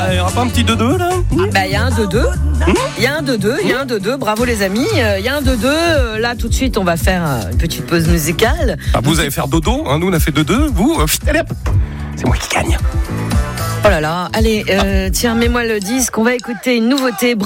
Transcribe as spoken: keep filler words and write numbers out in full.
il n'y aura pas un petit deux deux là? Bah, il y a un deux deux. Il y a un deux deux, il y a un deux deux. Bravo les amis. Il y a un deux deux. Là, tout de suite, on va faire une petite pause musicale. Ah, vous allez faire dodo, hein, nous on a fait deux deux. Vous, euh, allez hop, c'est moi qui gagne. Oh là là. Allez, euh, tiens, mets-moi le disque. On va écouter une nouveauté.